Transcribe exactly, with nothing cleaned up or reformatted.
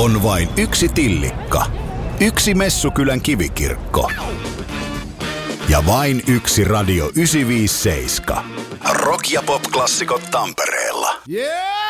On vain yksi Tillikka, yksi Messukylän kivikirkko ja vain yksi Radio yhdeksänsataaviisikymmentäseitsemän. Rock- ja pop-klassikot Tampereella. Yeah!